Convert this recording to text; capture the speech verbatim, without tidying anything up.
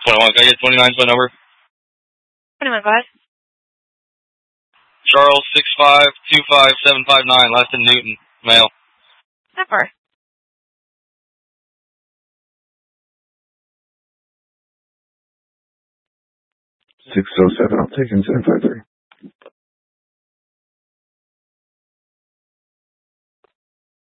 twenty-one. Can I get twenty-nine's phone number? twenty-one five. Charles six five two five seven five nine. Last in Newton. Male. Number. six oh seven. I'll take him seven five three.